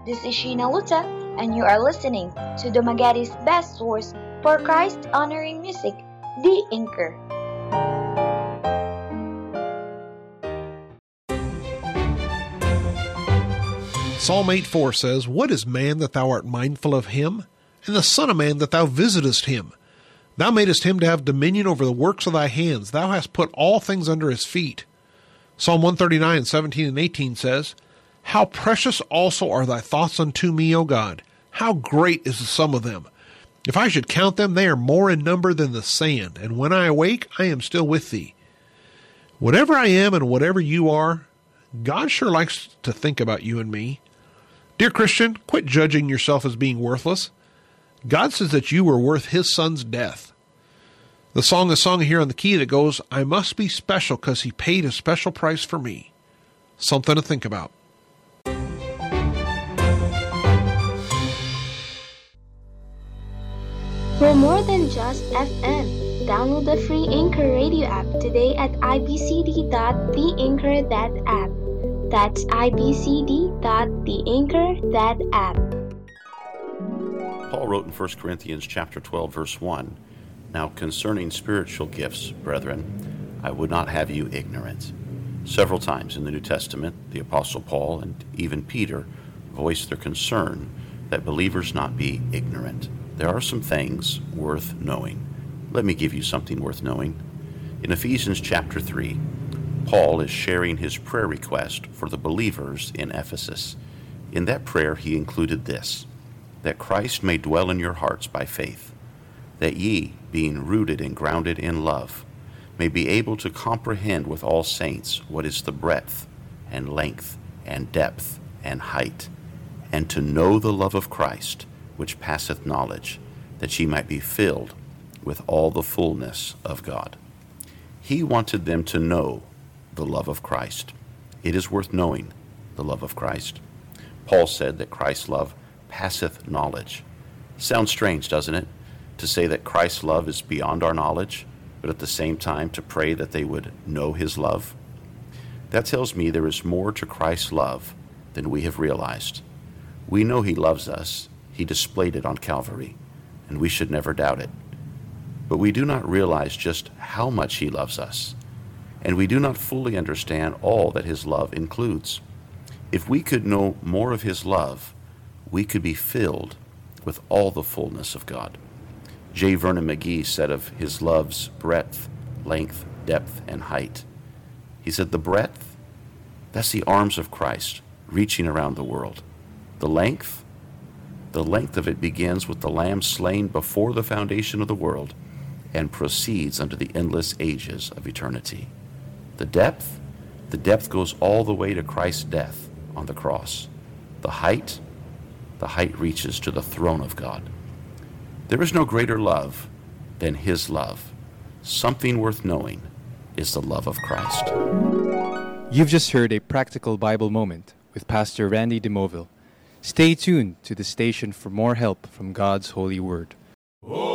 This is Sheena Luta, and you are listening to Dumagueti's best source for Christ-honoring music, The Anchor. Psalm 8:4 says, "What is man that thou art mindful of him, and the son of man that thou visitest him? Thou madest him to have dominion over the works of thy hands. Thou hast put all things under his feet." Psalm 139:17 and 18 says, "How precious also are thy thoughts unto me, O God! How great is the sum of them! If I should count them, they are more in number than the sand, and when I awake, I am still with thee." Whatever I am and whatever you are, God sure likes to think about you and me. Dear Christian, quit judging yourself as being worthless. God says that you were worth his son's death. The song is sung here on the key that goes, "I must be special because he paid a special price for me." Something to think about. We're more than just FM. Download the free Anchor radio app today at ibcd.theanchor.app. That's ibcd.theanchor.app. Paul wrote in 1 Corinthians chapter 12, verse 1, "Now concerning spiritual gifts, brethren, I would not have you ignorant." Several times in the New Testament, the Apostle Paul and even Peter voiced their concern that believers not be ignorant. There are some things worth knowing. Let me give you something worth knowing. In Ephesians chapter 3, Paul is sharing his prayer request for the believers in Ephesus. In that prayer, he included this: that Christ may dwell in your hearts by faith, that ye, being rooted and grounded in love, may be able to comprehend with all saints what is the breadth and length and depth and height, and to know the love of Christ, which passeth knowledge, that ye might be filled with all the fullness of God. He wanted them to know the love of Christ. It is worth knowing the love of Christ. Paul said that Christ's love passeth knowledge. Sounds strange, doesn't it? To say that Christ's love is beyond our knowledge, but at the same time to pray that they would know his love. That tells me there is more to Christ's love than we have realized. We know he loves us. He displayed it on Calvary, and we should never doubt it. But we do not realize just how much he loves us, and we do not fully understand all that his love includes. If we could know more of his love, we could be filled with all the fullness of God. J. Vernon McGee said of his love's breadth, length, depth, and height. He said, the breadth, that's the arms of Christ reaching around the world. The length of it begins with the Lamb slain before the foundation of the world and proceeds unto the endless ages of eternity. The depth goes all the way to Christ's death on the cross. The height reaches to the throne of God. There is no greater love than his love. Something worth knowing is the love of Christ. You've just heard a practical Bible moment with Pastor Randy DeMoville. Stay tuned to the station for more help from God's holy word.